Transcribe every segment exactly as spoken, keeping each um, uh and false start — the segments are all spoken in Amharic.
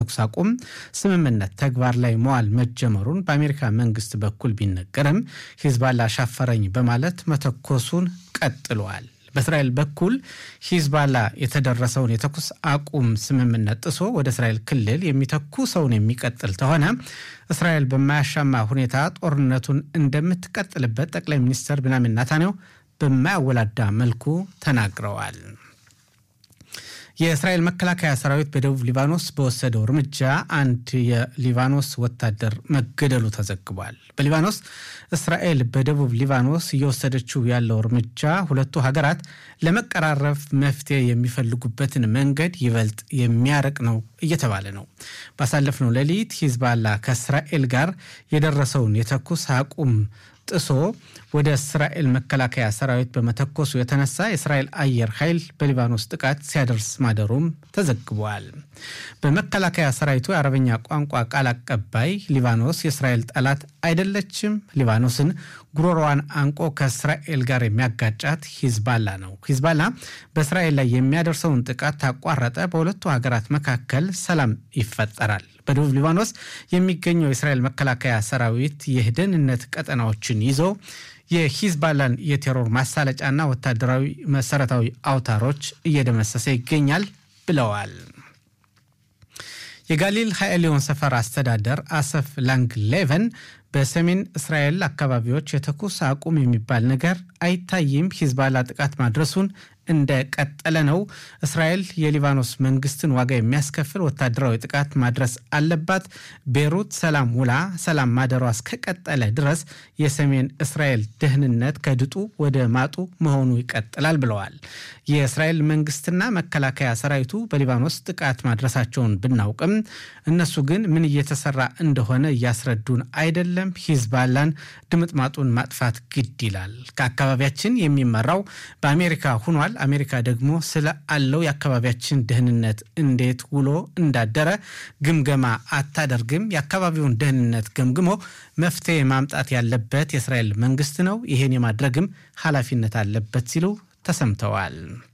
የተኩስ አቁም ስምምነት ተግባር ላይ መዋል መጀመሩን በአሜሪካ መንግስት በኩል ቢነገርም ሂዝባላ ሻፈረኝ በማለት መተኮሱን ቀጥሏል። በእስራኤል በኩል ሂዝባላ የተደረሰውን የተኩስ አቁም ስምምነት ጥሶ ወደ እስራኤል ክልል የሚተኩሰውን የሚቀጥል ተሆነ እስራኤል በማያሻማ ሁኔታ ጦርነቱን እንደምትቀጥልበት ጠቅላይ ሚኒስትር ቤንያሚን ኔታንያሁ በማያወላዳ መልኩ ተናግረዋል። የእስራኤል መከላከያ ሰራዊት በደቡብ ሊባኖስ በወሰደው እርምጃ አንድ የሊባኖስ ወታደር መገደሉ ተዘግቧል። በሊባኖስ እስራኤል በደቡብ ሊባኖስ እየወሰደችው ያለው እርምጃ ሁለቱ ሀገራት ለመቀራረብ መፍትሄ የሚፈልጉበትን መንገድ ይበልጥ የሚያርቅ ነው እየተባለ ነው። ባሳለፍነው ሌሊት ሂዝባላ ከእስራኤል ጋር የደረሰውን የተኩስ አቁም ጥሶ ወደ እስራኤል መከላከያ ሰራዊት በመተኮሱ የተነሳ የእስራኤል አየር ኃይል በሊባኖስ ጥቃት ሲያደርስ ማደሩም ተዘግቧል። በመከላከያ ሰራዊቱ የአረበኛ ቋንቋ ቃል አቀባይ ሊባኖስ የእስራኤል ጠላት አይደለችም፣ ሊባኖስን ጉሮሮዋን አንቆ ከእስራኤል ጋር የሚያጋጫት ሂዝባላ ነው። ሂዝባላ በእስራኤል ላይ የሚያደርሰውን ጥቃት ታቋረጠ በሁለቱ ሀገራት መካከል ሰላም ይፈጠራል። በደቡብ ሊባኖስ የሚገኘው የእስራኤል መከላከያ ሰራዊት የደህንነት ቀጠናዎችን ይዞ የሂዝባላን የቴሮር ማሳለጫና ወታደራዊ መሰረታዊ አውታሮች እየደመሰሰ ይገኛል ብለዋል። የጋሊል ሃይሊዮን ሰፈር አስተዳደር አሰፍ ላንግሌቨን በሰሜን እስራኤል አካባቢዎች የተኩስ አቁም የሚባል ነገር አይታይም፣ ሂዝባላ ጥቃት ማድረሱን እንደቀጠለ ነው፣ እስራኤል የሊባኖስ መንግስትን ዋጋ የሚያስከፍል ወታደራዊ ጥቃት ማድረስ አለባት፣ ቤሩት ሰላም ውላ ሰላም ማደሯ እስከቀጠለ ድረስ የሰሜን እስራኤል ደህንነት ከድጡ ወደ ማጡ መሆኑ ይቀጥላል ብለዋል። የእስራኤል መንግስትና መከላከያ ሰራዊቱ በሊባኖስ ጥቃት ማድረሳቸውን ብናውቅም እነሱ ግን ምን እየተሰራ እንደሆነ እያስረዱን አይደለም፣ ሂዝባላን ድምጥማጡን ማጥፋት ግድ ይላል፣ ከአካባቢያችን የሚመራው በአሜሪካ ሆኗል፣ አሜሪካ ደግሞ ስለ አለው የአካባቢያችን ደህንነት እንዴት ውሎ እንዳደረ ግምገማ አታደርግም፣ የአካባቢውን ደህንነት ገምግሞ መፍትሄ ማምጣት ያለበት የእስራኤል መንግስት ነው፣ ይሄን የማድረግም ኃላፊነት አለበት ሲሉ ተሰምተዋል።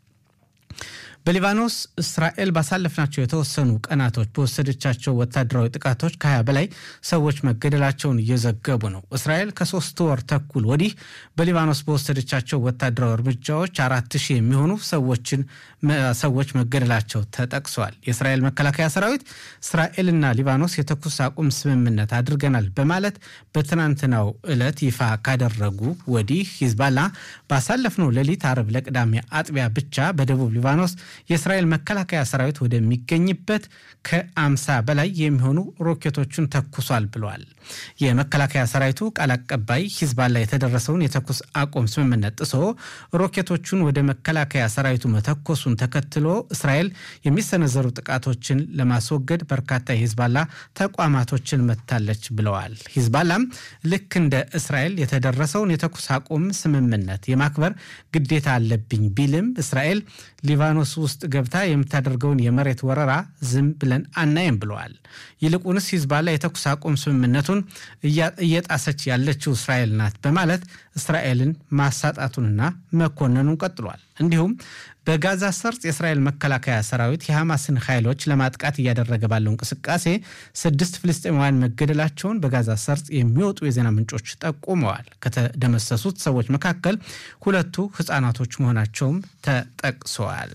በሊባኖስ እስራኤል ባሳለፍናቸው የተወሰኑ ቀናቶች በወሰደቻቸው ወታደራዊ ጥቃቶች ከሀያ በላይ ሰዎች መገደላቸውን እየዘገቡ ነው። እስራኤል ከሶስት ወር ተኩል ወዲህ በሊባኖስ በወሰደቻቸው ወታደራዊ እርምጃዎች አራት ሺህ የሚሆኑ ሰዎችን ሰዎች መገደላቸው ተጠቅሷል። የእስራኤል መከላከያ ሰራዊት እስራኤልና ሊባኖስ የተኩስ አቁም ስምምነት አድርገናል በማለት በትናንትናው ዕለት ይፋ ካደረጉ ወዲህ ሂዝባላ ባሳለፍነው ሌሊት አርብ ለቅዳሜ አጥቢያ ብቻ በደቡብ ሊባኖስ የእስራኤል መከላከያ ሰራዊት ወደሚገኝበት ከአምሳ በላይ የሚሆኑ ሮኬቶችን ተኩሷል ብለዋል። የመከላከያ ሰራዊቱ ቃል አቀባይ ሂዝባላ የተደረሰውን የተኩስ አቁም ስምምነት ጥሶ ሮኬቶቹን ወደ መከላከያ ሰራዊቱ መተኮሱን ተከትሎ እስራኤል የሚሰነዘሩ ጥቃቶችን ለማስወገድ በርካታ የሂዝባላ ተቋማቶችን መታለች ብለዋል። ሂዝባላም ልክ እንደ እስራኤል የተደረሰውን የተኩስ አቁም ስምምነት የማክበር ግዴታ አለብኝ ቢልም እስራኤል ሊባኖስ ውስጥ ገብታ የምታደርገውን የመሬት ወረራ ዝም ብለን አናይም ብለዋል። ይልቁንስ ሂዝባላ የተኩስ አቁም ስምምነቱን እየጣሰች ያለችው እስራኤል ናት በማለት እስራኤልን ማሳጣቱንና መኮነኑን ቀጥሏል። እንዲሁም በጋዛ ሰርጥ የእስራኤል መከላከያ ሰራዊት የሐማስን ኃይሎች ለማጥቃት እያደረገ ባለው እንቅስቃሴ ስድስት ፍልስጤማውያን መገደላቸውን በጋዛ ሰርጥ የሚወጡ የዜና ምንጮች ጠቁመዋል። ከተደመሰሱት ሰዎች መካከል ሁለቱ ህፃናቶች መሆናቸውም ተጠቅሰዋል።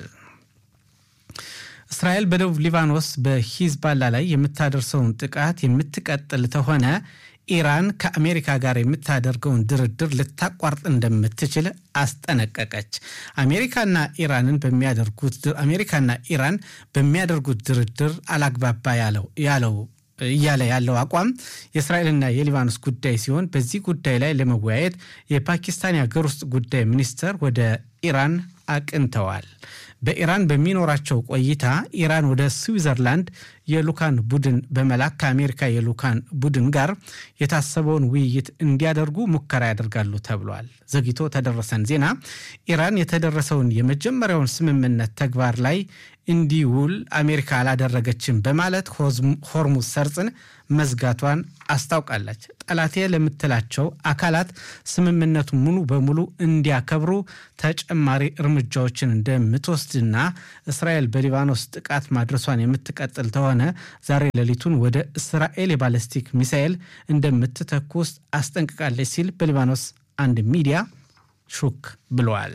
እስራኤል በደቡብ ሊባኖስ በሂዝባላ ላይ የምታደርሰውን ጥቃት የምትቀጥል ተሆነ ኢራን ከአሜሪካ ጋር የምታደርገውን ድርድር ልታቋርጥ እንደምትችል አስጠነቀቀች። አሜሪካና ኢራንን በሚያደርጉት አሜሪካና ኢራን በሚያደርጉት ድርድር አላግባባ ያለው ያለው እያለ ያለው አቋም የእስራኤልና የሊባኖስ ጉዳይ ሲሆን በዚህ ጉዳይ ላይ ለመወያየት የፓኪስታን የሀገር ውስጥ ጉዳይ ሚኒስተር ወደ ኢራን አቅንተዋል። በኢራን በሚኖራቸው ቆይታ ኢራን ወደ ስዊዘርላንድ የሉካን ቡድን በመላክ ከአሜሪካ የሉካን ቡድን ጋር የታሰበውን ውይይት እንዲያደርጉ ሙከራ ያደርጋሉ ተብሏል። ዘግይቶ ተደረሰን ዜና ኢራን የተደረሰውን የመጀመሪያውን ስምምነት ተግባር ላይ እንዲውል አሜሪካ አላደረገችም በማለት ሆርሙዝ ሰርጽን መዝጋቷን አስታውቃለች። ጠላቴ ለምትላቸው አካላት ስምምነቱ ሙሉ በሙሉ እንዲያከብሩ ተጨማሪ እርምጃዎችን እንደምትወስድና እስራኤል በሊባኖስ ጥቃት ማድረሷን የምትቀጥል ተሆነ ዛሬ ሌሊቱን ወደ እስራኤል የባሊስቲክ ሚሳኤል እንደምትተኩስ አስጠንቅቃለች ሲል በሊባኖስ አንድ ሚዲያ ሹክ ብሏል።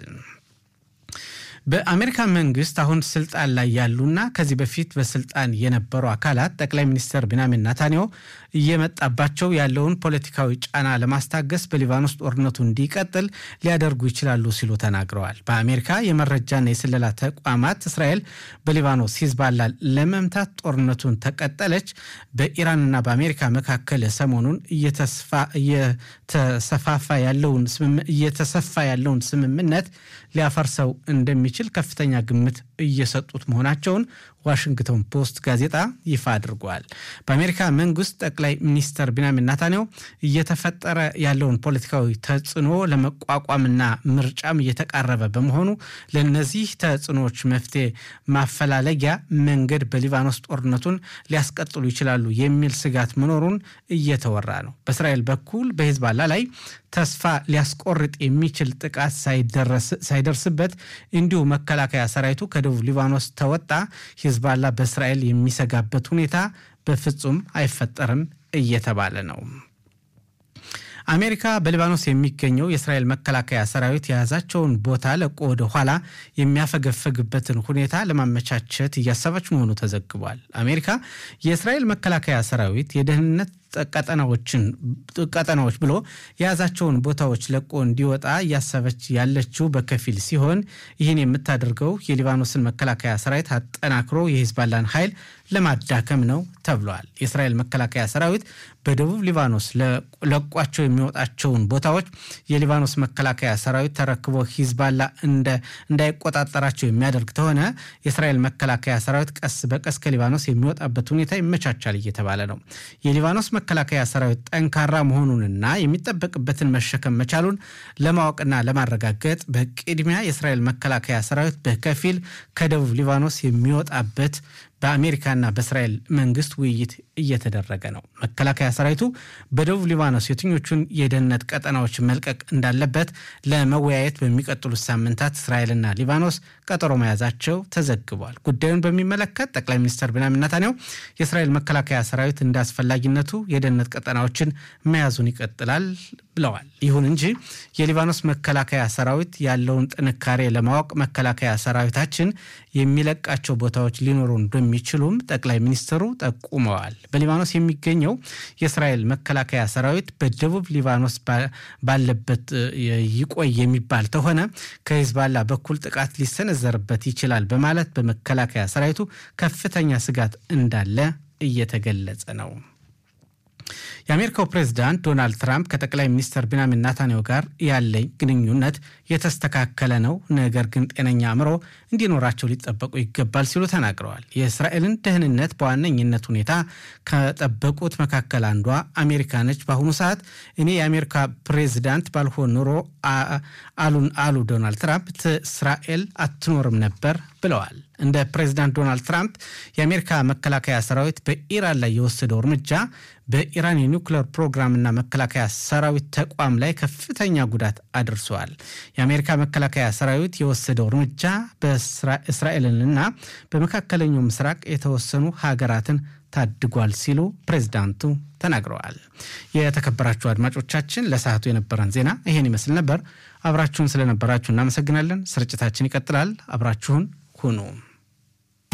በአሜሪካ መንግስት አሁን ስልጣን ላይ ያሉና ከዚህ በፊት በስልጣን የነበሩ አካላት ጠቅላይ ሚኒስትር ቤንያሚን ኔታንያሁ እየመጣባቸው ያለውን ፖለቲካዊ ጫና ለማስታገስ በሊባኖስ ጦርነቱ እንዲቀጥል ሊያደርጉ ይችላሉ ሲሉ ተናግረዋል። በአሜሪካ የመረጃና የስለላ ተቋማት እስራኤል በሊባኖስ ሂዝቦላ ለመምታት ጦርነቱን ተቀጠለች በኢራንና በአሜሪካ መካከል ሰሞኑን እየተስፋ እየተሰፋፋ ያለውን ስምምነት እየተሰፋ ያለውን ስምምነት ሊያፈርሰው እንደሚችል ከፍተኛ ግምት እየሰጡት መሆናቸውን ዋሽንግተን ፖስት ጋዜጣ ይፋ አድርጓል። በአሜሪካ መንግስት ጠቅላይ ሚኒስትር ቤንያሚን ኔታንያሁ እየተፈጠረ ያለውን ፖለቲካዊ ተጽዕኖ ለመቋቋምና ምርጫም እየተቃረበ በመሆኑ ለነዚህ ተጽዕኖዎች መፍትሄ ማፈላለጊያ መንገድ በሊባኖስ ጦርነቱን ሊያስቀጥሉ ይችላሉ የሚል ስጋት መኖሩን እየተወራ ነው። በእስራኤል በኩል በሂዝቦላ ላይ ተስፋ ሊያስቆርጥ የሚችል ጥቃት ሳይደርስ ሳይደርስበት እንዲሁ መከላከያ ሰራዊቱ ከደቡብ ሊባኖስ ተወጣ ሂዝቦላ በእስራኤል የሚሰጋበት ሁኔታ በፍጹም አይፈጠርም እየተባለ ነው። አሜሪካ በሊባኖስ የሚገኘው የእስራኤል መከላከያ ሰራዊት የያዛቸውን ቦታ ለቆ ወደ ኋላ የሚያፈገፍግበትን ሁኔታ ለማመቻቸት እያሰበች መሆኑ ተዘግቧል። አሜሪካ የእስራኤል መከላከያ ሰራዊት የደህንነት ቀጠናዎችን ቀጠናዎች ብሎ የያዛቸውን ቦታዎች ለቆ እንዲወጣ ያሰበች ያለችው በከፊል ሲሆን ይህን የምታደርገው የሊባኖስን መከላከያ ሰራዊት አጠናክሮ የሂዝቦላን ኃይል ለማዳከም ነው ተብሏል። የእስራኤል መከላከያ ሰራዊት በደቡብ ሊባኖስ ለቋቸው የሚወጣቸውን ቦታዎች የሊባኖስ መከላከያ ሰራዊት ተረክቦ ሂዝቦላ እንደ እንዳይቆጣጠራቸው የሚያደርግ ተሆነ የእስራኤል መከላከያ ሰራዊት ቀስ በቀስ ከሊባኖስ የሚወጣበት ሁኔታ ይመቻቻል እየተባለ ነው። የሊባኖስ መከላከያ ሰራዊት ጠንካራ መሆኑንና የሚጠበቅበትን መሸከም መቻሉን ለማወቅና ለማረጋገጥ በቅድሚያ የእስራኤል መከላከያ ሰራዊት በከፊል ከደቡብ ሊባኖስ የሚወጣበት በአሜሪካና በእስራኤል መንግስት ውይይት እየተደረገ ነው። መከላከያ ሰራዊቱ በደቡብ ሊባኖስ የትኞቹን የደህንነት ቀጠናዎች መልቀቅ እንዳለበት ለመወያየት በሚቀጥሉት ሳምንታት እስራኤልና ሊባኖስ ቀጠሮ መያዛቸው ተዘግቧል። ጉዳዩን በሚመለከት ጠቅላይ ሚኒስትር ቤንያሚን ኔታንያሁ የእስራኤል መከላከያ ሰራዊት እንዳስፈላጊነቱ የደህንነት ቀጠናዎችን መያዙን ይቀጥላል ብለዋል። ይሁን እንጂ የሊባኖስ መከላከያ ሰራዊት ያለውን ጥንካሬ ለማወቅ መከላከያ ሰራዊታችን የሚለቃቸው ቦታዎች ሊኖሩ እንደሚችሉም ጠቅላይ ሚኒስትሩ ጠቁመዋል። በሊባኖስ የሚገኘው የእስራኤል መከላከያ ሰራዊት በደቡብ ሊባኖስ ባለበት ይቆይ የሚባል ተሆነ ከሂዝቦላ በኩል ጥቃት ሊሰነዘርበት ይችላል በማለት በመከላከያ ሰራዊቱ ከፍተኛ ስጋት እንዳለ እየተገለጸ ነው። የአሜሪካው ፕሬዝዳንት ዶናልድ ትራምፕ ከጠቅላይ ሚኒስትር ቤንያሚን ኔታንያሁ ጋር ያለኝ ግንኙነት የተስተካከለ ነው፣ ነገር ግን ጤነኛ አእምሮ እንዲኖራቸው ሊጠበቁ ይገባል ሲሉ ተናግረዋል። የእስራኤልን ደህንነት በዋነኝነት ሁኔታ ከጠበቁት መካከል አንዷ አሜሪካ ነች። በአሁኑ ሰዓት እኔ የአሜሪካ ፕሬዝዳንት ባልሆን ኖሮ አሉን አሉ ዶናልድ ትራምፕ እስራኤል አትኖርም ነበር ብለዋል። እንደ ፕሬዝዳንት ዶናልድ ትራምፕ የአሜሪካ መከላከያ ሰራዊት በኢራን ላይ የወሰደው እርምጃ በኢራን የኒውክሌር ፕሮግራምና መከላከያ ሰራዊት ተቋም ላይ ከፍተኛ ጉዳት አድርሷል። የአሜሪካ መከላከያ ሰራዊት የወሰደው እርምጃ በእስራኤልና በመካከለኛው ምስራቅ የተወሰኑ ሀገራትን ታድጓል ሲሉ ፕሬዝዳንቱ ተናግረዋል። የተከበራችሁ አድማጮቻችን ለሰዓቱ የነበረን ዜና ይሄን ይመስል ነበር። አብራችሁን ስለነበራችሁ እናመሰግናለን። ስርጭታችን ይቀጥላል። አብራችሁን ሁኑ።